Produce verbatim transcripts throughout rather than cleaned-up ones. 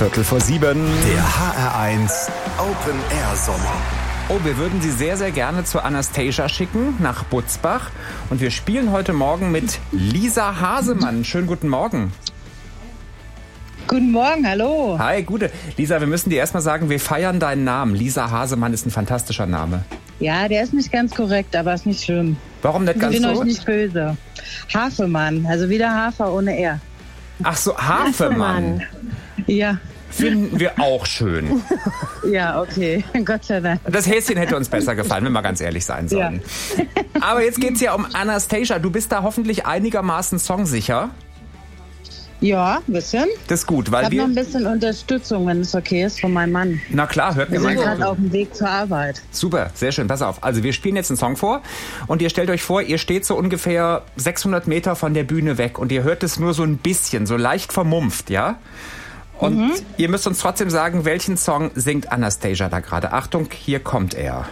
Viertel vor sieben. Der H R eins Open Air Sommer. Oh, wir würden Sie sehr, sehr gerne zu Anastasia schicken, nach Butzbach. Und wir spielen heute Morgen mit Lisa Hasemann. Schönen guten Morgen. Guten Morgen, hallo. Hi, gute. Lisa, wir müssen dir erstmal sagen, wir feiern deinen Namen. Lisa Hasemann ist ein fantastischer Name. Ja, der ist nicht ganz korrekt, aber ist nicht schlimm. Warum nicht ganz so? Ich bin so? euch nicht böse. Hafemann, also wieder Hafer ohne R. Ach so, Hafemann. Ja. Finden wir auch schön. Ja, okay. Gott sei Dank. Das Häschen hätte uns besser gefallen, wenn wir ganz ehrlich sein sollen. Ja. Aber jetzt geht's ja um Anastasia. Du bist da hoffentlich einigermaßen songsicher. Ja, ein bisschen. Das ist gut, weil ich habe wir... noch ein bisschen Unterstützung, wenn es okay ist, von meinem Mann. Na klar, hört mir mal. mal. Wir sind gerade auf dem Weg zur Arbeit. Super, sehr schön. Pass auf. Also wir spielen jetzt einen Song vor und ihr stellt euch vor, ihr steht so ungefähr sechshundert Meter von der Bühne weg und ihr hört es nur so ein bisschen, so leicht vermumpft, ja? Und mhm. ihr müsst uns trotzdem sagen, welchen Song singt Anastasia da gerade. Achtung, hier kommt er.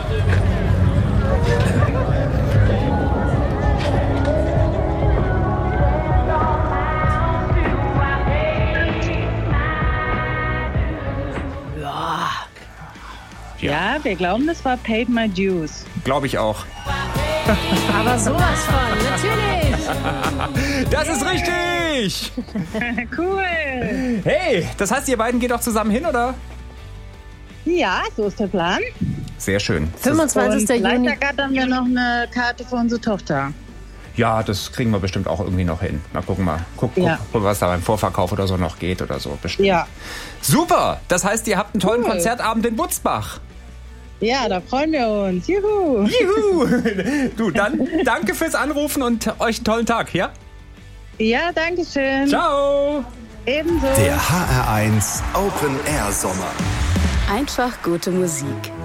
Ja. ja, wir glauben, das war Paid My Dues. Glaube ich auch. Aber sowas von, natürlich. Das ist richtig. Cool. Hey, das heißt, ihr beiden geht auch zusammen hin, oder? Ja, so ist der Plan. Sehr schön. fünfundzwanzigster Juni. Vielleicht haben wir noch eine Karte für unsere Tochter. Ja, das kriegen wir bestimmt auch irgendwie noch hin. Na, gucken wir. Guck, guck, ja. guck, was da beim Vorverkauf oder so noch geht oder so. Bestimmt. Ja. Super! Das heißt, ihr habt einen tollen cool. Konzertabend in Butzbach. Ja, da freuen wir uns. Juhu! Juhu! Du, dann danke fürs Anrufen und euch einen tollen Tag, ja? Ja, danke schön. Ciao! Ebenso. Der H R eins Open Air Sommer. Einfach gute Musik.